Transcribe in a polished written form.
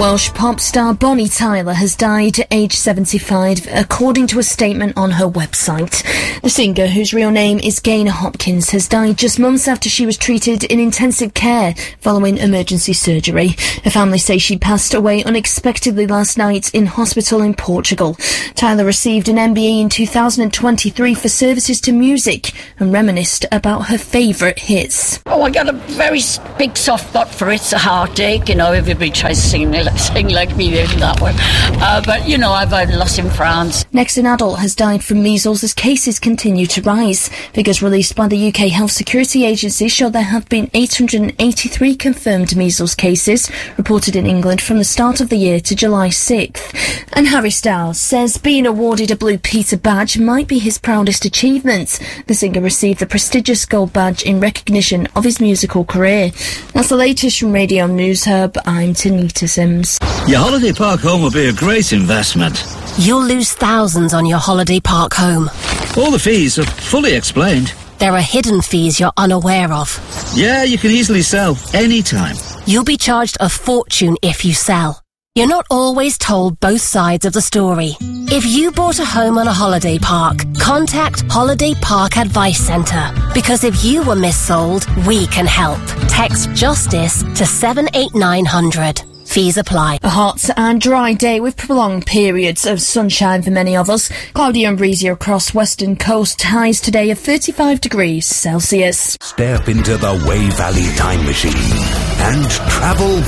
Welsh pop star Bonnie Tyler has died at age 75, according to a statement on her website. The singer, whose real name is Gaynor Hopkins, has died just months after she was treated in intensive care following emergency surgery. Her family say she passed away unexpectedly last night in hospital in Portugal. Tyler received an MBE in 2023 for services to music and reminisced about her favourite hits. Oh, I got a very big soft spot for It's a Heartache. You know, everybody tries to sing like me in that one. But, you know, I've lost in France. Next, an adult has died from measles as cases continue to rise. Figures released by the UK Health Security Agency show there have been 883 confirmed measles cases reported in England from the start of the year to July 6th. And Harry Styles says being awarded a Blue Peter badge might be his proudest achievement. The singer received the prestigious gold badge in recognition of his musical career. That's the latest from Radio News Hub. I'm Tanita Sims. Your holiday park home will be a great investment. You'll lose thousands on your holiday park home. All the fees are fully explained. There are hidden fees you're unaware of. Yeah, you can easily sell anytime. You'll be charged a fortune if you sell. You're not always told both sides of the story. If you bought a home on a holiday park, contact Holiday Park Advice Centre. Because if you were missold, we can help. Text JUSTICE to 78900. Fees apply. A hot and dry day with prolonged periods of sunshine for many of us. Cloudy and breezy across western coast. Highs today of 35 degrees Celsius. Step into the Way Valley Time Machine and travel